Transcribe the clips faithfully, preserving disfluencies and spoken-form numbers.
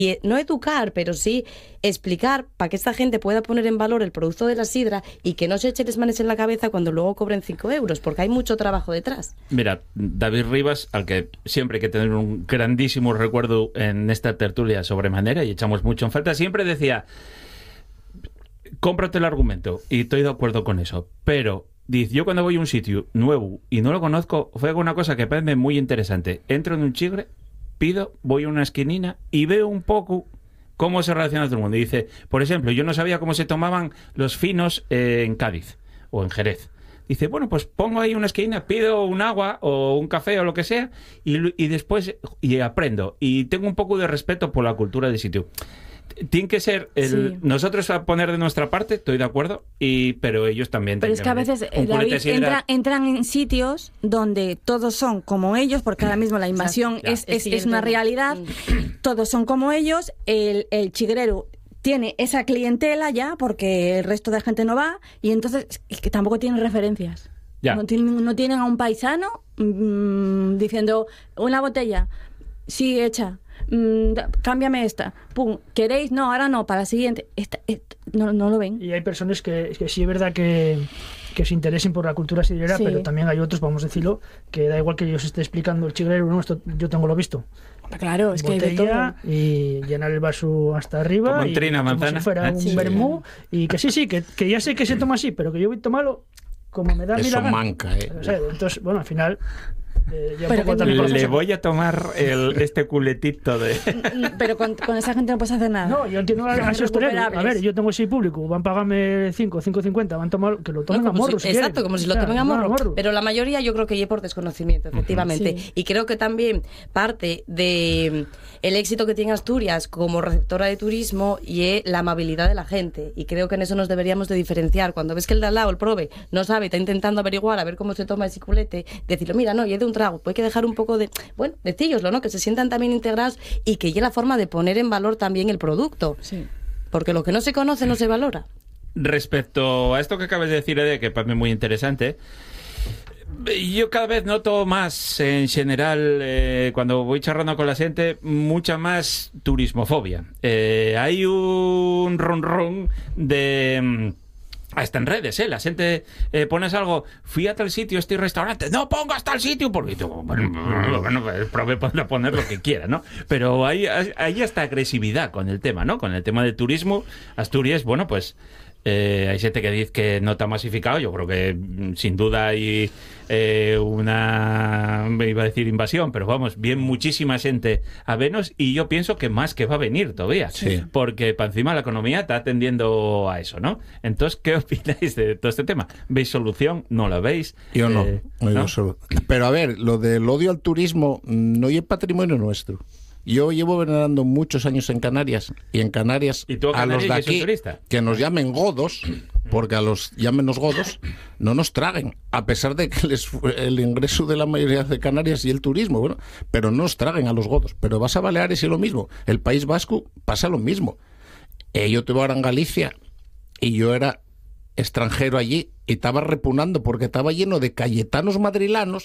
Y no educar, pero sí explicar para que esta gente pueda poner en valor el producto de la sidra y que no se eche les manes en la cabeza cuando luego cobren cinco euros, porque hay mucho trabajo detrás. Mira, David Rivas, al que siempre hay que tener un grandísimo recuerdo en esta tertulia sobremanera y echamos mucho en falta, siempre decía, cómprate el argumento, y estoy de acuerdo con eso, pero dice, yo cuando voy a un sitio nuevo y no lo conozco, fue una cosa que parece muy interesante. Entro en un chigre, pido, voy a una esquinina y veo un poco cómo se relaciona todo el mundo. Y dice, por ejemplo, yo no sabía cómo se tomaban los finos eh, en Cádiz o en Jerez. Dice, bueno, pues pongo ahí una esquina, pido un agua o un café o lo que sea y, y después y aprendo. Y tengo un poco de respeto por la cultura del sitio. Tiene que ser el, sí. nosotros a poner de nuestra parte, estoy de acuerdo, y pero ellos también. Pero es que a veces David, entra, entran en sitios donde todos son como ellos, porque ahora mismo la invasión ya, es, ya. es, es una realidad, todos son como ellos, el, el chigrero tiene esa clientela ya, porque el resto de la gente no va, y entonces es que tampoco tienen referencias. Ya. No tienen, no tienen a un paisano mmm, diciendo, una botella, sí, hecha. Mm, cámbiame esta, pum, ¿queréis? No, ahora no, para la siguiente. Esta, esta, no, no lo ven. Y hay personas que, que sí es verdad que, que se interesen por la cultura sidrera, sí. Pero también hay otros, vamos a decirlo, que da igual que yo os esté explicando el chigrero, no, esto yo tengo lo visto. Claro, es botella, que hay de todo. Y llenar el vaso hasta arriba, como y trina, como manzana. si fuera un sí. vermú, y que sí, sí, que, que ya sé que se toma así, pero que yo voy a tomarlo como me da a mí Eso la gana. manca, ¿eh? O sea, entonces, bueno, al final... Eh, pero poco le, también le voy a tomar el, este culetito de... Pero con, con esa gente no puedes hacer nada. No, yo entiendo a, a esos toreros. A ver, yo tengo ese público, van a pagarme cinco, cinco cincuenta, van a tomar, que lo tomen no, a morro. Si, si exacto, quieren. como si o lo sea, tomen a morro. morro. Pero la mayoría yo creo que es por desconocimiento, efectivamente. Sí. Y creo que también parte de el éxito que tiene Asturias como receptora de turismo y es la amabilidad de la gente. Y creo que en eso nos deberíamos de diferenciar. Cuando ves que el de al lado, el prove, no sabe, está intentando averiguar a ver cómo se toma ese culete, decirlo, mira, no, y es de un trago, pues hay que dejar un poco de, bueno, decíoslo, ¿no? Que se sientan también integrados y que llegue la forma de poner en valor también el producto. Sí. Porque lo que no se conoce no se valora. Respecto a esto que acabas de decir, Ede, que para mí es muy interesante, yo cada vez noto más, en general, eh, cuando voy charlando con la gente, mucha más turismofobia. Eh, hay un ron ron de... Hasta en redes, ¿eh? La gente eh, pones algo, fui a tal sitio, este restaurante, no pongas tal sitio, porque tú, bueno, bueno, prove podrá poner lo que quiera, ¿no? Pero hay, hay hasta agresividad con el tema, ¿no? Con el tema del turismo, Asturias, bueno, pues eh, hay gente que dice que no está masificado, yo creo que sin duda hay eh, una, me iba a decir invasión, pero vamos, bien muchísima gente a vernos y yo pienso que más que va a venir todavía, sí. Porque para encima la economía está atendiendo a eso, ¿no? Entonces, ¿qué opináis de todo este tema? ¿Veis solución? ¿No la veis? Yo no, eh, no, ¿no? digo solo. Pero a ver, lo del odio al turismo no es patrimonio nuestro. Yo llevo venerando muchos años en Canarias y en Canarias ¿Y tú a, a los de Canarias, que aquí es un turista? que nos llamen godos, porque a los llámenos godos no nos traguen, a pesar de que les, el ingreso de la mayoría de Canarias y el turismo, bueno, pero no nos traguen a los godos. Pero vas a Baleares y lo mismo, el País Vasco pasa lo mismo. Eh, yo estuve ahora en Galicia y yo era extranjero allí y estaba repunando porque estaba lleno de cayetanos madrilanos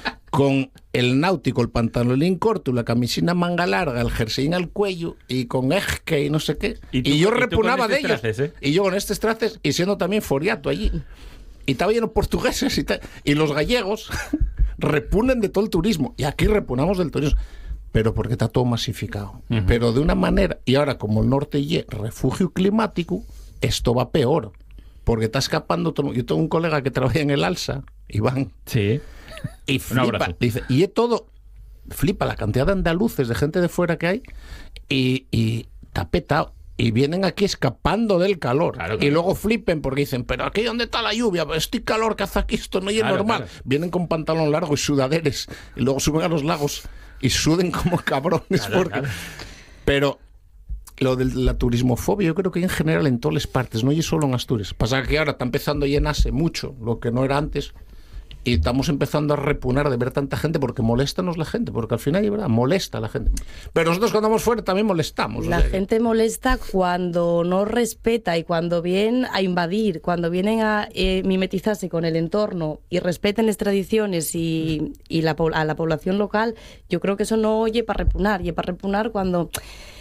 con el náutico, el pantalolín corto, la camisina manga larga, el jersey al cuello y con ejque y no sé qué. Y, tú, y yo y repunaba de ellos. Traces, ¿eh? Y yo con estos traces y siendo también foriato allí. Y estaba lleno de portugueses y, ta... y los gallegos repunen de todo el turismo. Y aquí repunamos del turismo. Pero porque está todo masificado. Uh-huh. Pero de una manera... Y ahora, como el norte y refugio climático, esto va peor. Porque está escapando todo. Yo tengo un colega que trabaja en el Alsa, Iván. Sí. Y flipa, dice, y es todo, flipa la cantidad de andaluces, de gente de fuera que hay, y, y está petado. Y vienen aquí escapando del calor. Claro, claro. Y luego flipen porque dicen, pero aquí ¿dónde está la lluvia? Este calor que hace aquí, esto no es claro, normal. Claro. Vienen con pantalón largo y sudaderes, y luego suben a los lagos y suden como cabrones. Claro, porque... claro. Pero lo de la turismofobia yo creo que en general en todas las partes, no y solo en Asturias. Pasa que ahora está empezando a llenarse mucho, lo que no era antes. Y estamos empezando a repunar de ver tanta gente porque moléstanos la gente, porque al final, de verdad, molesta a la gente. Pero nosotros cuando vamos fuera también molestamos. La o sea, gente molesta cuando no respeta y cuando vienen a invadir, cuando vienen a eh, mimetizarse con el entorno y respeten las tradiciones y, y la, a la población local. Yo creo que eso no oye para repunar, y para repunar cuando...